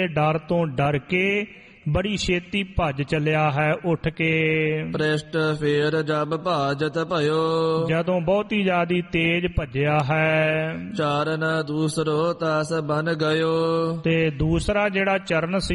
ਡਰ ਤੋਂ ਡਰ ਕੇ ਬੜੀ ਛੇਤੀ ਭੱਜ ਚੱਲਿਆ ਹੈ ਉੱਠ ਕੇ। ਪ੍ਰਿਸ਼ਟ ਫੇਰ ਜਬ ਭਾਜਤ ਭਇਓ, ਜਦੋਂ ਬਹੁਤੀ ਜ਼ਿਆਦੀ ਤੇਜ ਭੱਜਿਆ ਹੈ। ਚਾਰਨ ਦੂਸਰੋ ਤਸ ਬਨ ਗਇਓ, ਤੇ ਦੂਸਰਾ ਜਿਹੜਾ ਚਰਨ ਸੀ